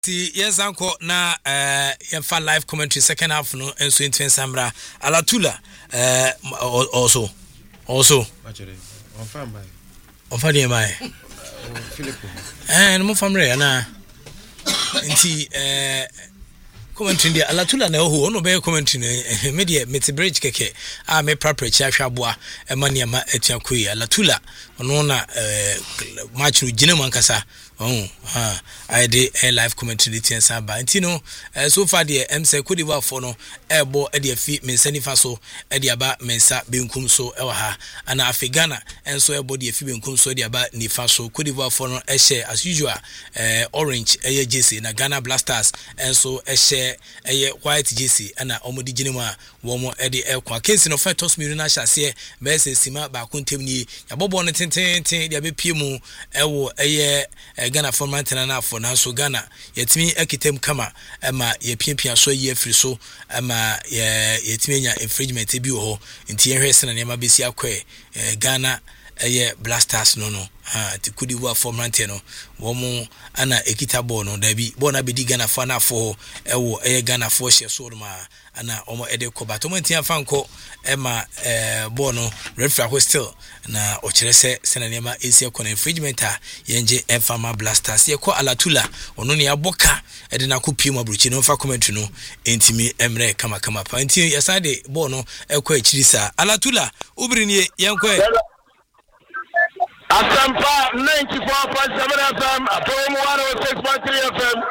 Nti yes anko na yemfa live commentary second half no enso into Sambra Alatula also actually on farm by Philip no famre na nti commentary dia Alatula na ho no be commentary me dia meti bridge keke me preach ahwaboa emane ma atuakoi Alatula ono na match no gine mankasa I did a live commentary in Samba. And you know, so far the MC Cote d'Ivoire for no airbo Eddie feet men sending faso Eddie about mensa being cum so elha and Afghana and so a body of being cum so the about ni faso Cote d'Ivoire for no a share as usual orange a JC na Ghana Blasters and so a share a white JC and a omodi jinima womo Eddie Elqua case no fetos miruna shase bese sima ba kuntemni ya bobo no tenten dia be piemu ewo eye Ghana for maintenance for now so Ghana yetimi ekitem kama ema ye piapia so ye free so ema yetimi nya infringement bi wo ho nti ehwese na nema besi akwe Ghana Blasters no ti Cote d'Ivoire for maintenance wo mo ana ekita ball no dabi ball na bedi Ghana for na for ewo Ghana for share so ma ana omo ede ko bato mo ntia fanko ema ball no referee hostel na ochirese sena nema esi ko na infringement a yenje Enfama Blasters ye ko Alatula ono ne aboka ede na ko pie mo abruchi no fa commentary no entimi emre kama pa nti yesade ball no ekọ achirisa Alatula ubrini yenko Asampa 94.7 FM, Atom 106.3 FM.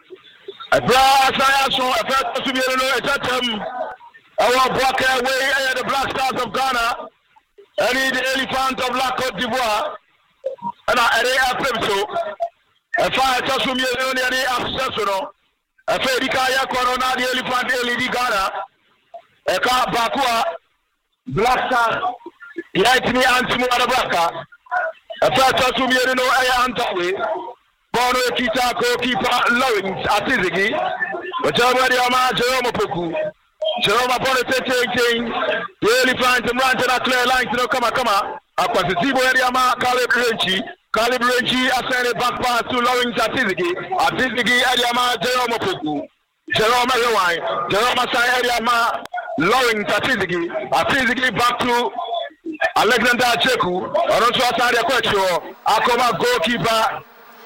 Asaya Afra Subiano, Etatem, our Boka way, the Black Stars of Ghana, and the Elephant of La Côte d'Ivoire, and I Pepso, a fire Subiano, and the Absessono, a Fedicaya Corona, the Elephant LED Ghana, a car Bakua, Black Stars, Lightning and Smuarabaka. After Sumiano, I am Tawi, Bono Kita, keeper Lawrence, Atizigi, but already Ama Jerome Poku, Jerome Politician, the elephant and ranch and a clear line to come, across the Zibo Ariama, Calibranchi, ascended back pass to Lawrence Atizigi, Ariama, Jerome Poku, Jerome Ariwai, Jerome Ariama, Lawrence Atizigi, back to Alexander Cheku, also outside the question, Akoma goalkeeper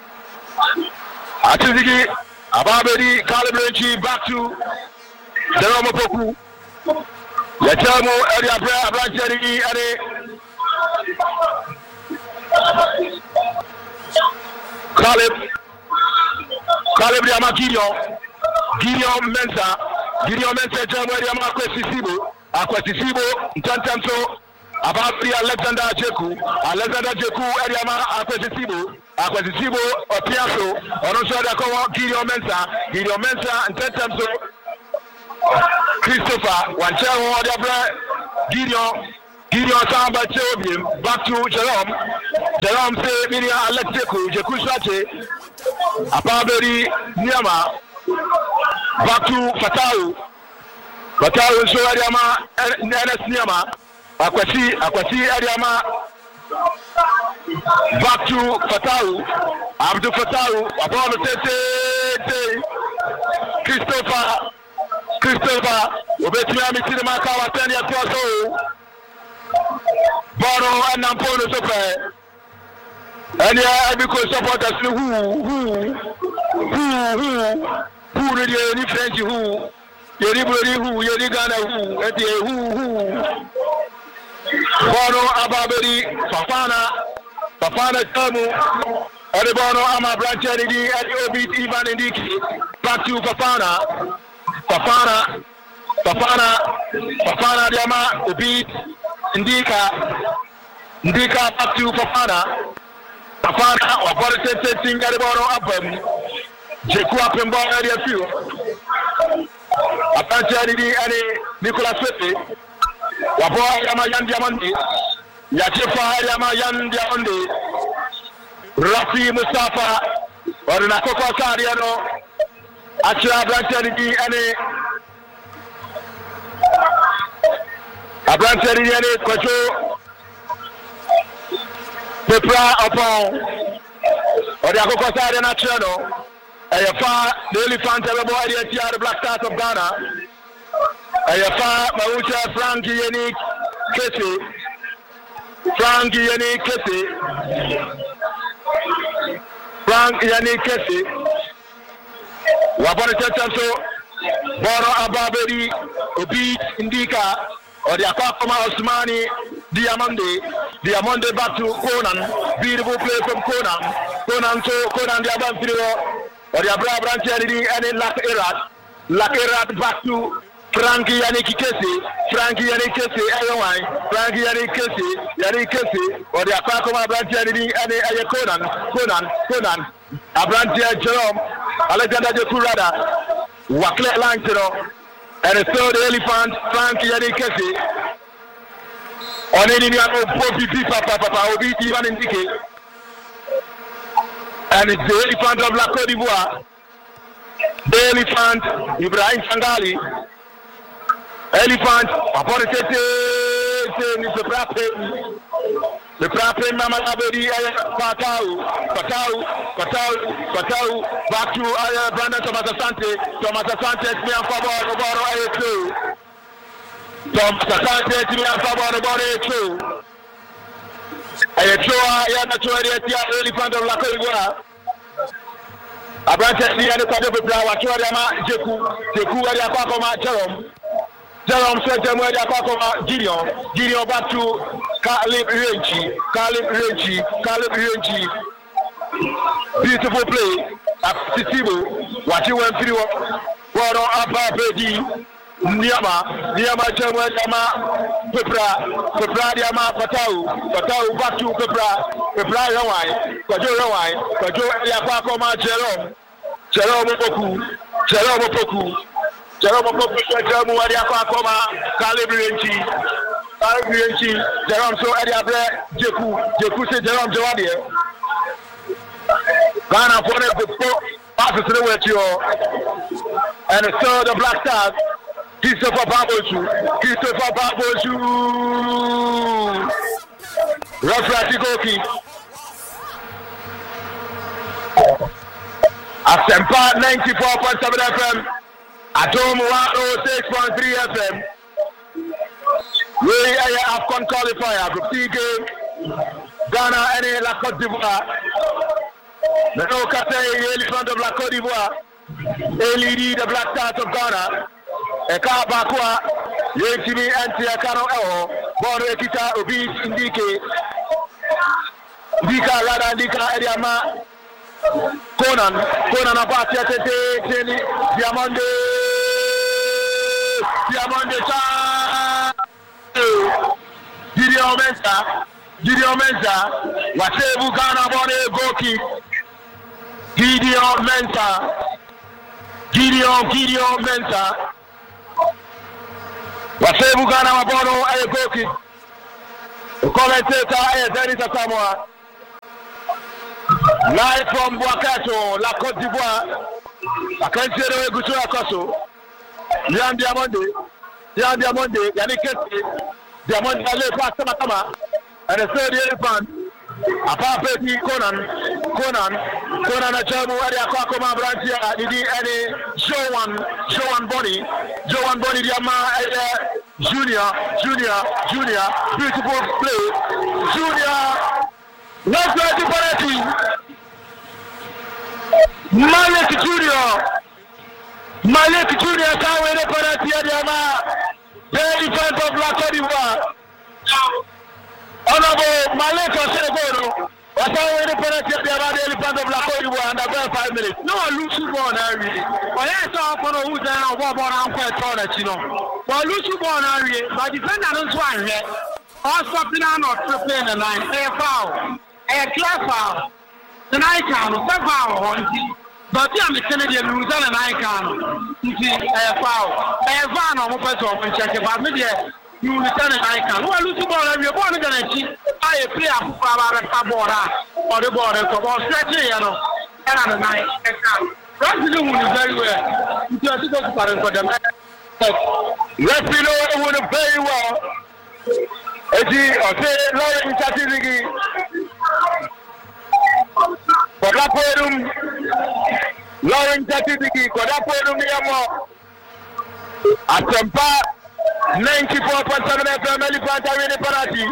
Atizigi, Ababedi, Calibranchi, back to Jerome Poku, Yatamo, Elia Brancheri, Caleb Yama Gideon Mensa, Jerome Aquasisibo, Tantanto. Ababri Alexander Jeku, Ariama Aquasisibo, Opiaso, Onosada Gideon Mensa, and Tetemso, Christopher, Wanchao, Gideon Samba Chobium, back to Jerome say, Minia Alexeku, Jeku Sache, Ababri Niama, back to Fatau, so Ariama, Nenes Niama. Akwasi Ariama back to Fatau Abdul Fatau upon the Christopher Obetiami Cinema Kawa 10 years or so Bono and Nampono Sofa and because supporters who really any French who Yeri Ghana who Bono Ababedi, Fafana Tamu, Bono Ama Brancheri, and Obit Ivan Indiki, back to Fafana, Diama, Obit, Indika, back to Fafana, or Politics, Bono Abam, Jeku Pembo area few, Brancheri, and Nicolas Swift. Waboa Yama Yan Diamandi, Yachifa Yama Yan Diamandi, Rafi Mustafa, or Nakoko Sariano, Achia Brancheri, a Brancheri, Quacho, Pepra upon, or Yakoko Sariano, the elephant of the Black Stars of Ghana. Maucha Frankie Yannick Kesse. Frank Yannick Kesse. Wabona Chacho. Boro Ababeri Obi Indika or the Akakoma Osmani Diamande back to Conan. Beautiful play from Conan to Conan the Abamfiro or the Abra Branch and Lakerat back to Frankie Yannick Kesse, Frankie Yannick Kesse, or the Akakoma Branch and Conan, Abrantia Jerome, Alexander Jekurada, Wakle Lancero, and the third elephant, Frankie Yannick Kesse, on any other Papa, Obi Ivan Indike, and it's the elephant of La Côte d'Ivoire, the elephant, Ibrahim Sangali. Elephant, upon the Prape Mama Abedi, Patau, back to Brandon Thomas Asante, me and Fabo, Robaro, Thomas Asante, me and Fabo, Robaro, elephant of La Côte d'Ivoire. Abranches the other side of the Black, Jeku, Jerome said them where they are Gideon back to Caleb Renchi. Beautiful play at Titibu. What you went through, what on Abba Bedi, Niama, Jamwa Yama, Pepra Yama, Patau, back to Pepra Hawaii, Kajo Yapakoma, Jerome Poku. Jerome so Jeku say Jerome Jawadi. Ghana for the passes to the way and so the Black Stars, Christopher Babosu, Rafrati Goki, Asempa 94.7 FM. Atom 106.3 FM. We are AFCON qualifier for game. Ghana and La Côte d'Ivoire. The no Kate elephant of La Côte d'Ivoire. LED the Black Stars of Ghana. Eka Bakwa. Yetimi anti Akano Eho. Bono Ekita Obi Indike. Dika Rada Dika Ediama. Conan Abatia Tete Diamande Gideon Mensa Wasebu Ghana Bone Goki Gideon Mensa Wasebu Ghana Bono Goki. The commentator is Dennis Asamoah. Live from Boakato, La Côte d'Ivoire. I can't see the way Gusu Akoso. Liam Diamonde, Yannick Kesse, Diamond Ale Pasamatama, and the third elephant. Apapeti Conan Achamu Adia Kwakoma Brantia, Didi Ane, Joan Bonnie, Diama Junior, beautiful play, Junior. Let's go to Parati. Malek Junior, Kawe de Parati Adiama, the elephant of La Côte d'Ivoire. Honorable Malek Osegoro, Kawe de Parati Adiama, the elephant of La Côte d'Ivoire, and about 5 minutes. No, Lucy Bonner, really. But I saw who's there on what I'm quite tall, you know. But Lucy Bonner, but defendant is one here. All stopping on or tripling the line, a foul. A clear foul. The icon of the foul, but I'm a Canadian who's an icon. You see, a foul. A van on person when check about me there. You return an icon. Well, Lucy Ball, you're born again. I play a foul or the border, so all stretching, you know, and on the night. Brazil is very well. You just go to for them. Let's be know very well. Lauren Tatidiki, Kodapo Numiamo, Atempa, 94.7 FM, Elephant Arena Parati,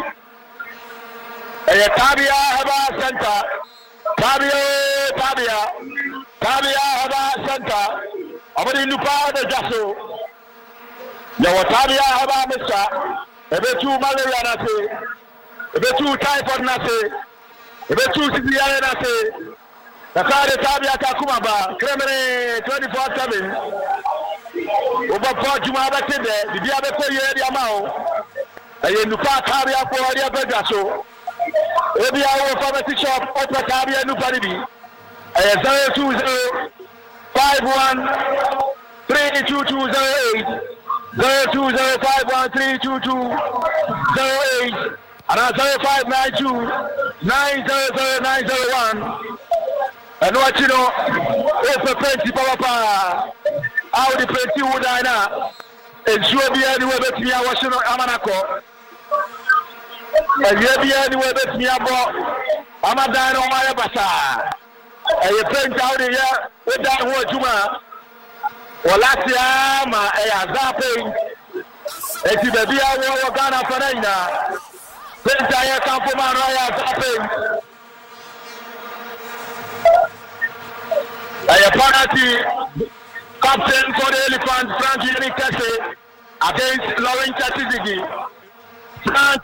Tabia Haba Center, Tabia Haba Center, Abadi Lupa de Jasso, Yawatabia Haba Missa, Ebetu Malaria Nase, Ebetu Typhoid Nase, Ebetu Sibiana Nase. Takare Tabia Kakumaba, Kremere 24/7. Oba Juma Batende, the Diabeco Yamao, and you can't carry up for the Begaso. Every hour pharmacy shop, Opera Tabia Nupanibi, 020 51 32208, 020 51 32208, and 0592 900901. And what you know, if a plenty papa, how the plenty would I now? And sure be anywhere but me, I was not Amanako. And you be anywhere but me about Amadan on my basa. And you plenty out here with that word Juma. Or last year, my Zapping. And to the Bia Ghana Fanina. Plenty I come from Raya Zapping. A penalty, captain for the Elephants, Frank Yanikese, against Lauren Tatizigi. Frank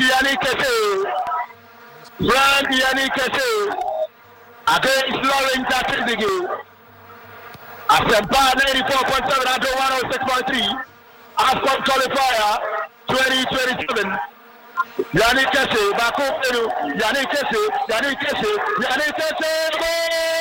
Yanikese, against Lauren Tatizigi. Asempa 94.7 under 106.3. AFCON qualifier 2027. Yanikese, Baku, Yanikese.